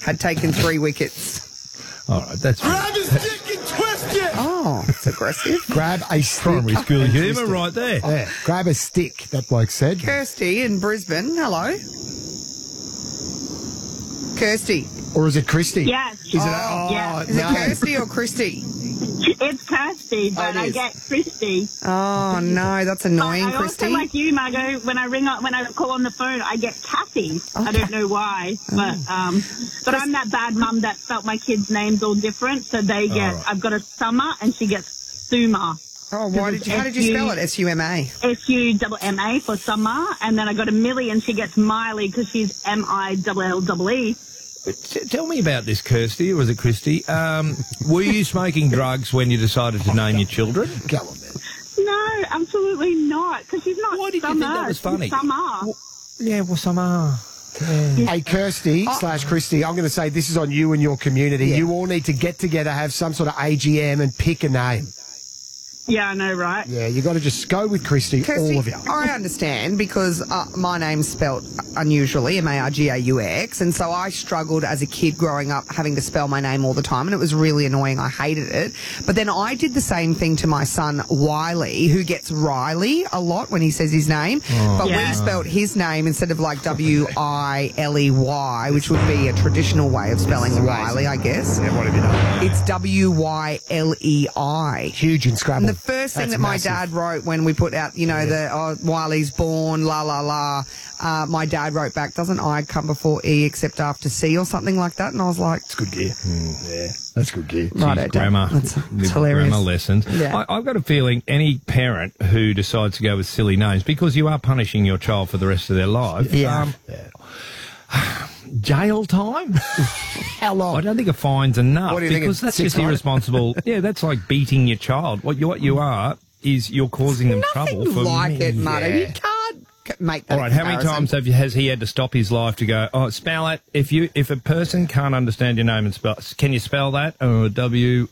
had taken 3 wickets. All right, that's Grab his dick and twist it! Oh, it's aggressive. Grab a stick. primary school and humour twist it. right there. Yeah, grab a stick, that bloke said. Kirsty in Brisbane. Hello. Kirsty. Or is it Christy? Yes. Is it? yeah. Is it Kirsty or Christy? It's Kirsty, but it I is. get Christy. Oh, no, that's annoying, I Christy. also, like you, Margot, when I call on the phone, I get Kathy. I don't know why, but I'm that bad mum that spelt my kids' names all different. So they get, I've got a Summer and she gets Suma. Oh, how did you spell it? S-U-M-A. S-U-M-M-A for Summer. And then I got a Millie and she gets Miley because she's M-I-L-L-E. Tell me about this, Kirsty, or was it Christy? Were you smoking drugs when you decided to name your children? Go on, then. No, absolutely not. Because she's not Why did you Summer. think that was funny? She's Summer. Yeah, well, some are. Hey, Kirsty / Christy, I'm going to say this is on you and your community. Yeah. You all need to get together, have some sort of AGM and pick a name. Yeah, I know, right? Yeah, you got to just go with Christy, Kirsty, all of you. I understand because my name's spelt unusually, M-A-R-G-A-U-X, and so I struggled as a kid growing up having to spell my name all the time, and it was really annoying. I hated it. But then I did the same thing to my son, Wiley, who gets Riley a lot when he says his name, but we spelt his name instead of like W-I-L-E-Y, which would be a traditional way of spelling Wiley, I guess. Yeah, what have you done? It's W-Y-L-E-I. Huge in Scrabble. The first thing That's that my massive. dad wrote when we put out, the Wiley's born, la la la, my dad wrote back, doesn't I come before E except after C or something like that? And I was like, That's good gear. Yeah, that's good gear. righto, Dad. Grammar. That's The hilarious. Grammar lessons. Yeah. I've got a feeling any parent who decides to go with silly names, because you are punishing your child for the rest of their life. Yeah. Jail time? How long? I don't think a fine's enough, What do you think, because it's that's 6 just months? irresponsible. Yeah, that's like beating your child. What you are is you're causing them trouble Nothing for like many it, Marty. years. You can't make that All right, how many comparison. times has he had to stop his life to go, spell it? If a person can't understand your name and spell, can you spell that? W.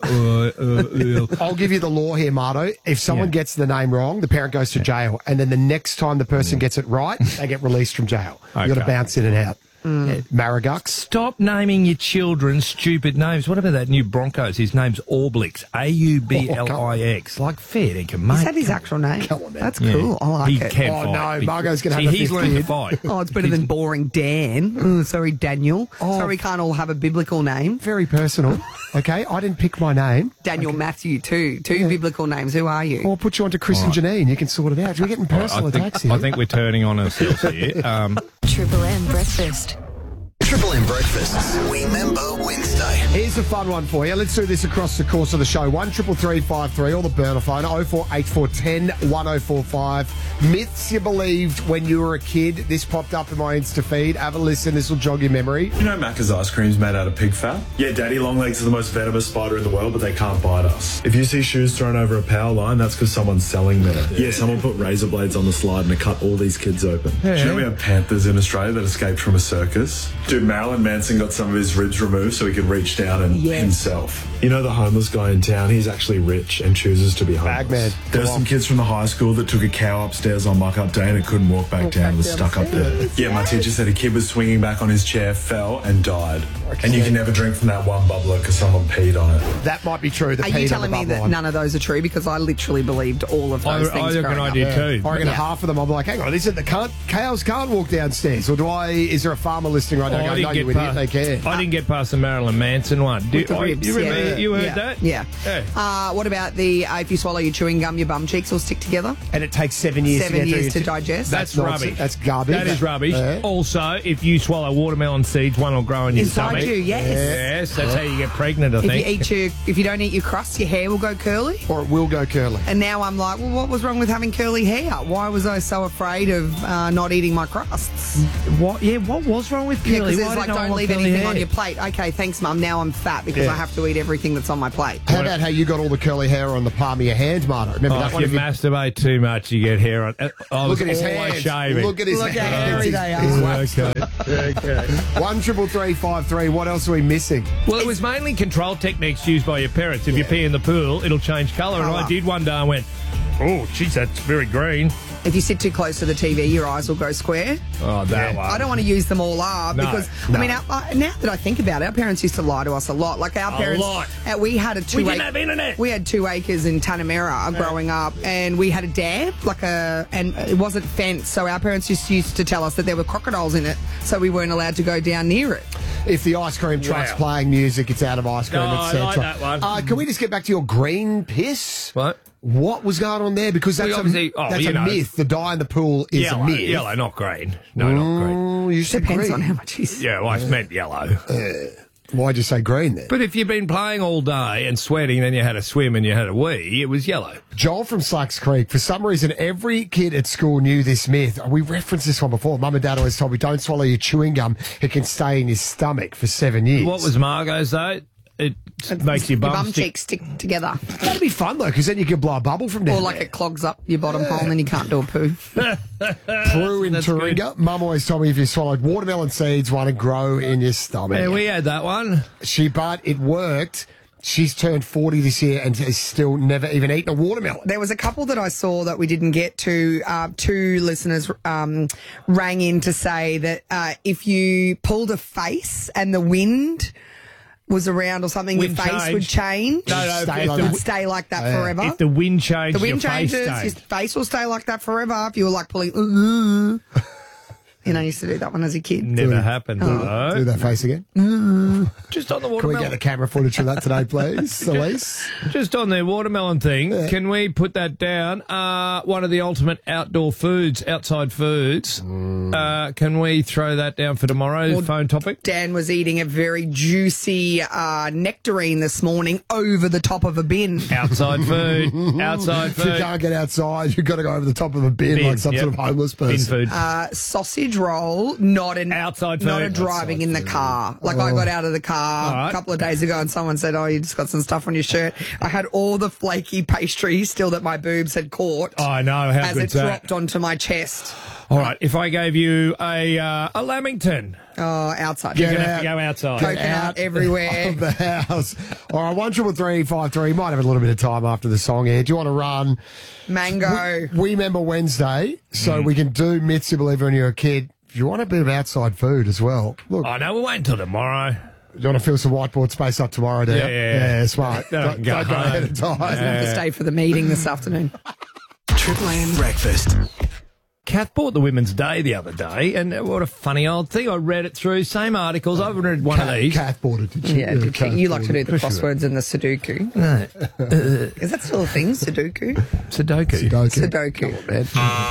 I'll give you the law here, Marto. If someone gets the name wrong, the parent goes to jail, and then the next time the person gets it right, they get released from jail. You got to Okay. bounce in and out. Maragux. Stop naming your children stupid names. What about that new Broncos? His name's Aublix. A-U-B-L-I-X. Like, fair dinkum, mate. Is that his actual name? Come on, man. That's cool. I like He it. can Oh, fight. no, Margot's gonna have See, a he's fifth learned to kid. fight. Oh, it's better than boring Dan. Oh, sorry, Daniel. Sorry, we can't all have a biblical name. Very personal. Okay, I didn't pick my name. Daniel Matthew, too. Two biblical names. Who are you? I'll put you on to Chris and Janine. You can sort it out. We're getting personal attacks here. I think we're turning on ourselves here. Triple M Breakfast. Triple M breakfasts. Remember Wednesday. Here's a fun one for you. Let's do this across the course of the show. 133353 or the burner phone 048410 1045. Myths you believed when you were a kid. This popped up in my Insta feed. Have a listen. This will jog your memory. You know Macca's ice cream's made out of pig fat? Yeah, daddy longlegs are the most venomous spider in the world, but they can't bite us. If you see shoes thrown over a power line, that's because someone's selling them. Yeah, someone put razor blades on the slide and it cut all these kids open. Do you know we have panthers in Australia that escaped from a circus? Dude, Marilyn Manson got some of his ribs removed so he could reach down and himself. You know the homeless guy in town? He's actually rich and chooses to be homeless. Bagman. There's some kids from the high school that took a cow upstairs on muck-up day and it couldn't walk back down. It was stuck up there. Yeah, my teacher said a kid was swinging back on his chair, fell and died. And you can never drink from that one bubbler because someone peed on it. That might be true. The Are you peed on telling the me bubble that one. none of those are true? Because I literally believed all of those I things reckon growing I up. did too. I reckon Yeah. half of them, I'll be like, hang on, is it the cows can't walk downstairs? Or is there a farmer listening right now going, no, you idiot, they can? I didn't get past the Marilyn Manson one. With the ribs, you remember, yeah. you heard Yeah. that? Yeah. Yeah. What about the if you swallow your chewing gum, your bum cheeks will stick together? And it takes 7 years 7 to get years through to your digest. That's nonsense. rubbish. That's garbage. That is rubbish. Yeah. Also, if you swallow watermelon seeds, one will grow in your Inside stomach. you, yes. Yes, that's how you get pregnant, I think. If you don't eat your crust, your hair will go curly. Or it will go curly. And now I'm like, well, what was wrong with having curly hair? Why was I so afraid of not eating my crusts? What? Yeah, what was wrong with Yeah, curly? because Why it's like, didn't I don't want leave curly anything hair? on your plate. Okay, thanks, Mum. Now I'm fat because Yeah. I have to eat everything that's on my plate. How about how you got all the curly hair on the palm of your hand, Marto? Remember that If one? you If you- masturbate too much, you get hair on. I was Look at his always hands. shaving. Look at his Look how hands. hairy they are. He's Yeah, waxed. okay. 133353. What else are we missing? Well, it was mainly control techniques used by your parents. If you pee in the pool, it'll change colour. And I Colour. did one day. I went, Oh, geez, that's very green. If you sit too close to the TV, your eyes will go square. Oh, that one. I don't want to use them all up No, because, no. I mean, now that I think about it, our parents used to lie to us a lot. Like our parents, lot. We had a 2 We didn't have internet. We had 2 acres in Tanamera growing up, and we had a dam, and it wasn't fenced. So our parents just used to tell us that there were crocodiles in it, so we weren't allowed to go down near it. If the ice cream truck's Wow. playing music, it's out of ice cream, No, I etc. like that one. Can we just get back to your green piss? What? What was going on there? Because that's Well, a obviously- that's a myth. The dye in the pool is Yellow, a myth. yellow, not green. No, not green. Oh, you said Depends green. on how much he's... Yeah, well, I meant yellow. Why'd you say green then? But if you've been playing all day and sweating, and then you had a swim and you had a wee, it was yellow. Joel from Slacks Creek, for some reason, every kid at school knew this myth. We referenced this one before. Mum and Dad always told me, don't swallow your chewing gum. It can stay in your stomach for 7 years. What was Margot's, though? It makes your bum stick. cheeks stick together. That'd be fun, though, because then you could blow a bubble from down Or like there. it clogs up your bottom hole and then you can't do a poo. Prue in That's Taringa. Mum always told me if you swallowed watermelon seeds, one would grow in your stomach. Yeah, we had that one. But it worked. She's turned 40 this year and has still never even eaten a watermelon. There was a couple that I saw that we didn't get to. 2 listeners rang in to say that if you pulled a face and the wind was around or something, Wind your face would change. No, Stay if like the- that. It'd stay like that forever. If the wind changed, The wind your face changes, your stayed. face will stay like that forever. If you were like pulling, I used to do that one as a kid. Never happened, Do though. that face again. Just on the Can we watermelon. get the camera footage of that today, please, Elise? Just on the watermelon thing, can we put that down? One of the ultimate outdoor foods, outside foods. Can we throw that down for tomorrow's phone topic? Dan was eating a very juicy nectarine this morning over the top of a bin. Outside food. Outside If you food. can't get outside, you've got to go over the top of a bin like some yep. sort of homeless Bin person. food. Sausage roll, not Outside not food. a driving in the car. Like I got out of the car All right. a couple of days ago and someone said, "Oh, you just got some stuff on your shirt." I had all the flaky pastry still that my boobs had caught Oh, I know. How as it good's that? dropped onto my chest. All right. If I gave you a Lamington, Oh, outside. Get you're going to out. have to go outside. Coconut everywhere. Of the house. All right, 13353. Might have a little bit of time after the song here. Do you want to run? Mango. We remember Wednesday, so we can do myths you believe when you're a kid. If you want a bit of outside food as well, look. Oh, no, we'll wait until tomorrow. You want to fill some whiteboard space up tomorrow, do you? Yeah. Smart. Then I can go Don't go home. ahead of time. Have to stay for the meeting this afternoon. Triple M breakfast. Kath bought the Women's Day the other day, and what a funny old thing. I read it through, same articles. I've read one of these. Kath bought it, did she? Yeah, did Kath you like bought to do it. the crosswords and the Sudoku? No. Is that still a thing, Sudoku? Sudoku. Sudoku.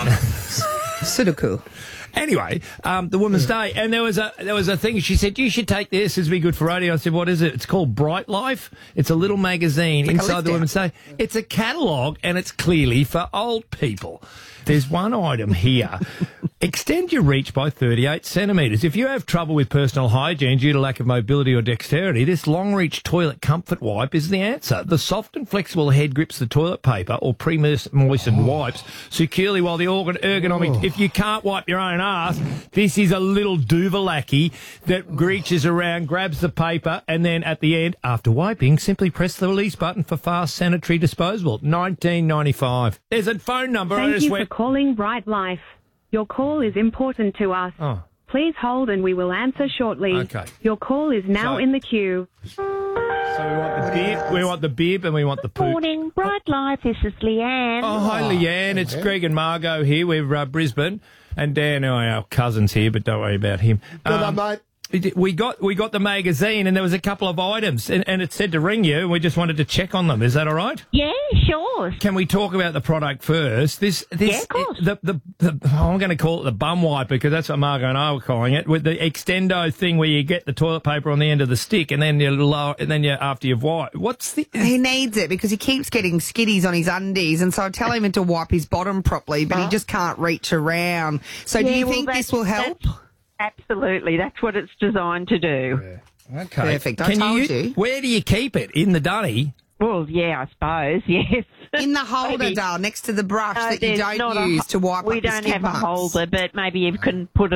Sudoku. Anyway, the Women's Day, and there was a thing. She said you should take this. This would be good for radio. I said, what is it? It's called Bright Life. It's a little magazine Like a inside the lift Women's Day. It's a catalogue, and it's clearly for old people. There's one item here. Extend your reach by 38 centimetres. If you have trouble with personal hygiene due to lack of mobility or dexterity, this long-reach toilet comfort wipe is the answer. The soft and flexible head grips the toilet paper or pre-moistened wipes securely while the ergonomic... If you can't wipe your own ass, this is a little Duvalaki that reaches around, grabs the paper, and then at the end, after wiping, simply press the release button for fast sanitary disposal. $19.95. There's a phone number. I Thank just you went... for calling Bright Life. Your call is important to us. Oh. Please hold and we will answer shortly. Okay. Your call is now So- in the queue. So we want the bib, and we want the poop. Morning, Bright Life. This is Leanne. Oh, hi, Leanne. It's Greg and Margot here. We're Brisbane. And Dan, our cousin's here, but don't worry about him. Good luck, mate. We got the magazine, and there was a couple of items, and it said to ring you, and we just wanted to check on them. Is that all right? Yeah, sure. Can we talk about the product first? This, Yeah, of course. I'm going to call it the bum wiper because that's what Margot and I were calling it. With the extendo thing where you get the toilet paper on the end of the stick, and then you after you've wiped. What's the? He needs it because he keeps getting skitties on his undies, and so I tell him to wipe his bottom properly, but he just can't reach around. So do Yeah, you well, think that's- this will help? Absolutely. That's what it's designed to do. Okay, Perfect. I told you. Where do you keep it in the dunny? Well, yeah, I suppose, yes. In the holder, Maybe. next to the brush that you There's not don't use to wipe We up the don't skid have marks. a holder, but maybe you can put a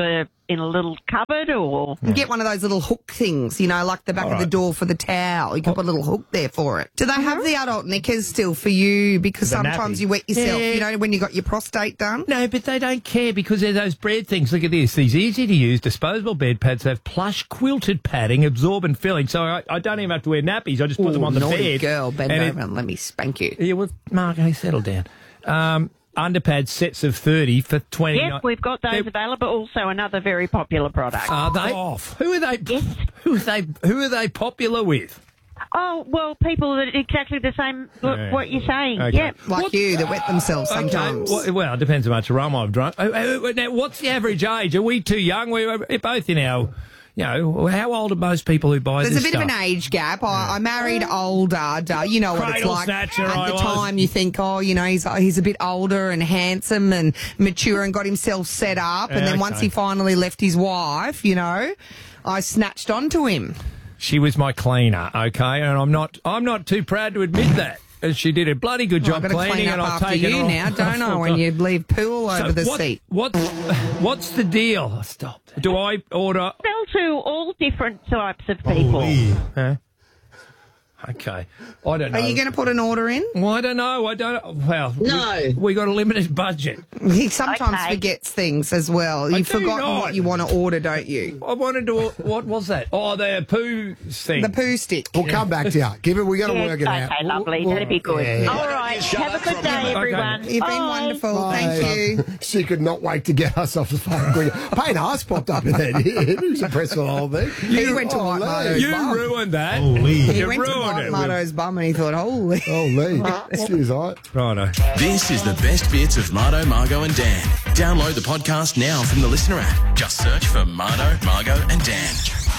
in a little cupboard or? Get one of those little hook things, like the back of the door for the towel. You can put a little hook there for it. Do they have the adult knickers still for you? Because The sometimes nappy. you wet yourself, Yeah. when you got your prostate done. No, but they don't care because they're those bread things. Look at this. These easy-to-use disposable bed pads have plush quilted padding, absorbent filling, so I don't even have to wear nappies. I just put them on the naughty bed. girl, bend and over and let me spank you. Yeah, well, Margot, settle down. Underpad sets of 30 for 20. Yes, we've got those available, but also another very popular product. Are they? Who are they? Yes. Who are they popular with? Oh, well, people that exactly the same, what you're saying. Okay. Yeah. Like you, that wet themselves sometimes. Okay. Well, it depends how much rum I've drunk. Now, what's the average age? Are we too young? We're both in our... how old are most people who buy There's this a bit stuff? of an age gap. I married older. You know what it's Cradle like. snatcher, At I the was. time, you think, he's a bit older and handsome and mature and got himself set up. And then once Okay. he finally left his wife, I snatched onto him. She was my cleaner, okay, and I'm not too proud to admit that. And she did a bloody good job I've got to cleaning, clean up and I'll after take it you off. now, don't I? When you leave poo all over the seat. What's the deal? Stop. Do I order? Sell to all different types of people. Huh? Okay. I don't know. Are you going to put an order in? Well, I don't know. Well, No. we got a limited budget. He sometimes Okay. forgets things as well. I You've do forgotten not. what you want to order, don't you? I wanted to. What was that? Oh, the poo thing. The poo stick. We'll come back to you. We got to Yes, work it okay, out. lovely. That'd be good. Yeah. All right. Have a good day, everyone. You've been Bye. wonderful. Bye. Thank you. She could not wait to get us off the phone. Payne Haas popped up in there. He was impressed with the whole thing. He went to White Lee. Motto's You bum. ruined that. He You went to ruined White it. Motto's bum and he thought, holy. Lee. She's all right. Righto. This is the best bits of Marto, Margot and Dan. Download the podcast now from the Listener app. Just search for Marto, Margot and Dan.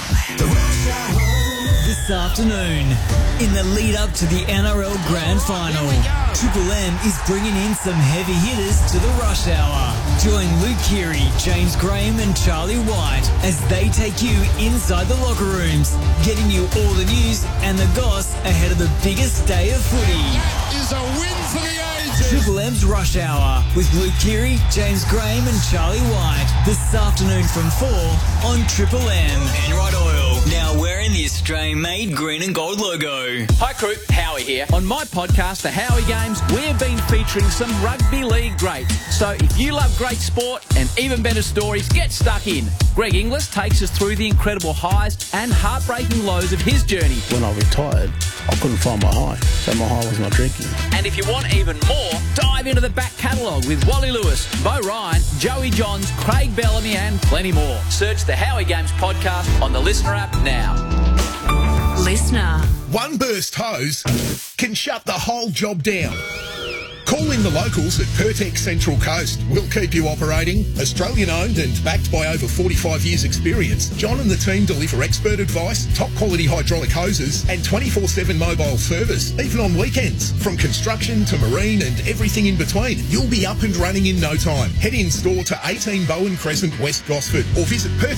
This afternoon, in the lead up to the NRL Grand Final, Triple M is bringing in some heavy hitters to the rush hour. Join Luke Keary, James Graham and Charlie White as they take you inside the locker rooms, getting you all the news and the goss ahead of the biggest day of footy. That is a win for the ages. Triple M's Rush Hour with Luke Keary, James Graham and Charlie White this afternoon from 4 on Triple M. Enright Oil, now wearing the Australian-made green and gold logo. Hi crew, Howie here. On my podcast, The Howie Games, we've been featuring some rugby league greats. So if you love great sport and even better stories, get stuck in. Greg Inglis takes us through the incredible highs and heartbreaking lows of his journey. When I retired, I couldn't find my high, so my high was not drinking. And if you want even more, dive into the back catalogue with Wally Lewis, Bo Ryan, Joey Johns, Craig Bellamy and plenty more. Search the Howie Games podcast on the Listener app now. Listener. One burst hose can shut the whole job down. Call in the locals at Pertex Central Coast. We'll keep you operating. Australian owned and backed by over 45 years experience, John and the team deliver expert advice, top quality hydraulic hoses and 24/7 mobile service, even on weekends. From construction to marine and everything in between, you'll be up and running in no time. Head in store to 18 Bowen Crescent, West Gosford or visit Pertex